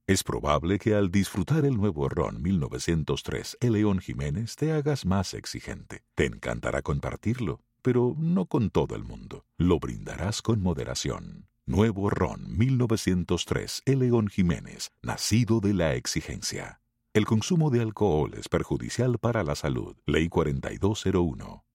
Es probable que al disfrutar el nuevo ron 1903 El León Jiménez te hagas más exigente. Te encantará compartirlo, pero no con todo el mundo. Lo brindarás con moderación. Nuevo ron 1903 El León Jiménez, nacido de la exigencia. El consumo de alcohol es perjudicial para la salud. Ley 4201.